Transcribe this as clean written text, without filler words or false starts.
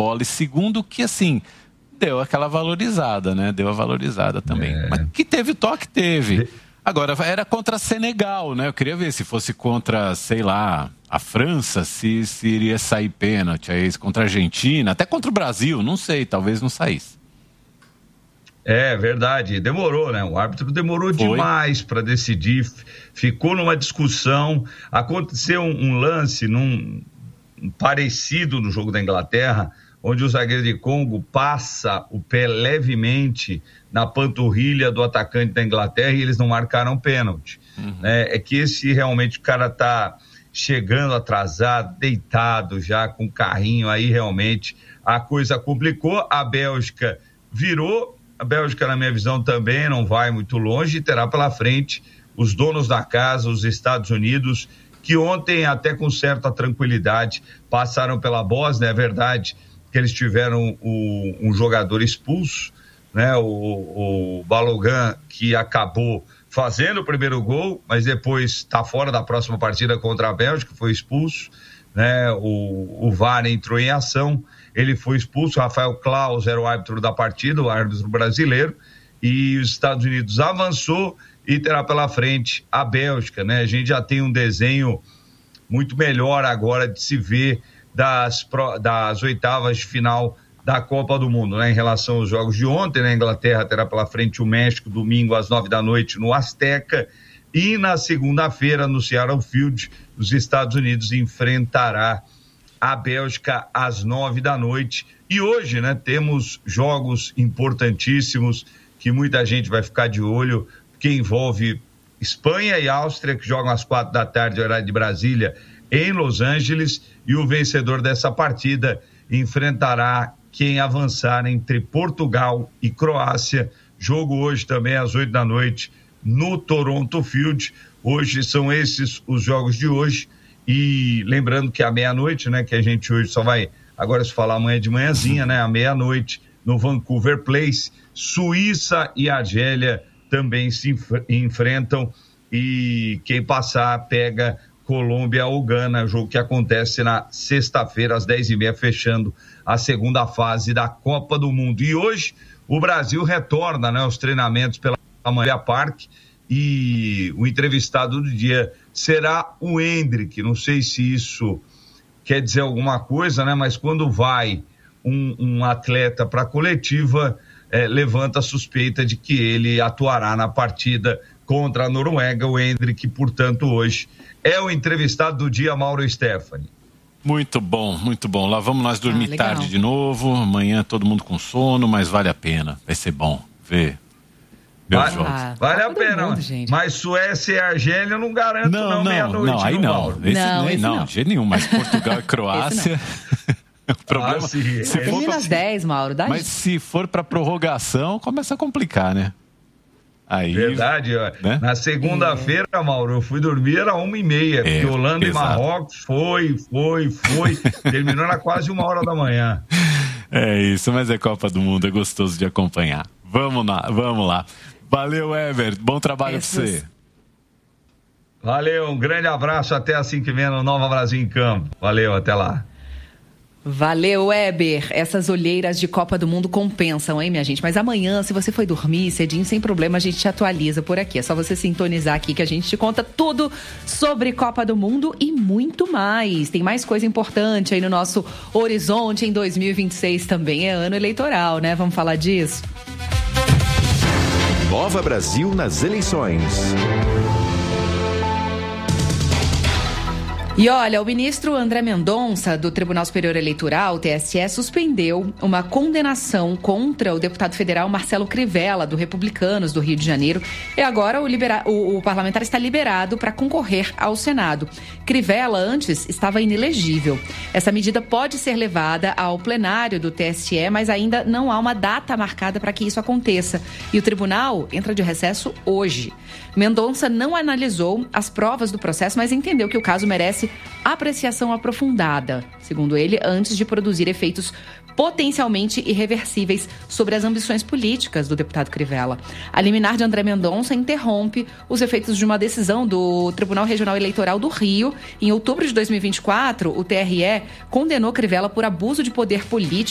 bola. E segundo, que assim, deu aquela valorizada, né? Deu a valorizada também. Mas que teve toque, teve. Agora, era contra Senegal, né? Eu queria ver se fosse contra, sei lá, a França, se iria sair pênalti. Aí, contra a Argentina, até contra o Brasil, não sei, talvez não saísse. É verdade, demorou, né? O árbitro demorou demais para decidir, ficou numa discussão. Aconteceu um lance parecido no jogo da Inglaterra, onde o zagueiro de Congo passa o pé levemente na panturrilha do atacante da Inglaterra e eles não marcaram pênalti. É que esse realmente o cara tá chegando atrasado, deitado já com carrinho, aí realmente a coisa complicou. A Bélgica virou, a Bélgica na minha visão também não vai muito longe e terá pela frente os donos da casa, os Estados Unidos, que ontem até com certa tranquilidade passaram pela Bósnia. É verdade que eles tiveram um jogador expulso, né? O Balogun, que acabou fazendo o primeiro gol, mas depois está fora da próxima partida contra a Bélgica, foi expulso, né? O VAR entrou em ação, ele foi expulso. Rafael Claus era o árbitro da partida, o árbitro brasileiro, e os Estados Unidos avançou e terá pela frente a Bélgica, né? A gente já tem um desenho muito melhor agora de se ver das oitavas de final da Copa do Mundo, né? Em relação aos jogos de ontem, né? A Inglaterra terá pela frente o México domingo às 9h no Azteca, e na segunda-feira no Seattle Field os Estados Unidos enfrentará a Bélgica às 9h. E hoje, né, temos jogos importantíssimos que muita gente vai ficar de olho, que envolve Espanha e Áustria, que jogam às 4h, horário de Brasília, em Los Angeles, e o vencedor dessa partida enfrentará quem avançar entre Portugal e Croácia. Jogo hoje também às 8h no Toronto Field. Hoje são esses os jogos de hoje, e lembrando que à meia-noite, né, que a gente hoje só vai agora se falar amanhã de manhãzinha, né, à meia-noite no Vancouver Place, Suíça e Argélia também se enfrentam, e quem passar pega Colômbia ou Gana, jogo que acontece na sexta-feira às 10h30, fechando a segunda fase da Copa do Mundo. E hoje o Brasil retorna, né, aos treinamentos pela manhã Parque, e o entrevistado do dia será o Endrick. Não sei se isso quer dizer alguma coisa, né, mas quando vai um atleta para a coletiva, levanta a suspeita de que ele atuará na partida contra a Noruega. O Endrick, portanto, hoje é o entrevistado do dia, Mauro Stefani. Muito bom, muito bom. Lá vamos nós dormir tarde de novo. Amanhã todo mundo com sono, mas vale a pena. Vai ser bom ver. Vale a pena, mundo, mas Suécia e Argélia eu não garanto meia-noite. Não, aí não. Não, de jeito nenhum. Mas Portugal e Croácia... O problema se for às 10, Mauro, dá mas se for para prorrogação, começa a complicar, né? Aí, verdade, ó. Né? Na segunda-feira, Mauro, eu fui dormir, era 1h30, porque Holanda e Marrocos foi, terminou na quase 1h da manhã. É isso, mas é Copa do Mundo, é gostoso de acompanhar. Vamos lá. Valeu, Ever, bom trabalho pra você. Valeu, um grande abraço, até às 5h30 no Nova Brasil em Campo. Valeu, até lá. Valeu, Weber. Essas olheiras de Copa do Mundo compensam, hein, minha gente? Mas amanhã, se você foi dormir cedinho, sem problema, a gente te atualiza por aqui. É só você sintonizar aqui que a gente te conta tudo sobre Copa do Mundo e muito mais. Tem mais coisa importante aí no nosso horizonte em 2026 também. É ano eleitoral, né? Vamos falar disso? Nova Brasil nas eleições. E olha, o ministro André Mendonça, do Tribunal Superior Eleitoral, TSE, suspendeu uma condenação contra o deputado federal Marcelo Crivella, do Republicanos do Rio de Janeiro. E agora o parlamentar está liberado para concorrer ao Senado. Crivella, antes, estava inelegível. Essa medida pode ser levada ao plenário do TSE, mas ainda não há uma data marcada para que isso aconteça. E o tribunal entra de recesso hoje. Mendonça não analisou as provas do processo, mas entendeu que o caso merece apreciação aprofundada, segundo ele, antes de produzir efeitos potencialmente irreversíveis sobre as ambições políticas do deputado Crivella. A liminar de André Mendonça interrompe os efeitos de uma decisão do Tribunal Regional Eleitoral do Rio. Em outubro de 2024, o TRE condenou Crivella por abuso de poder político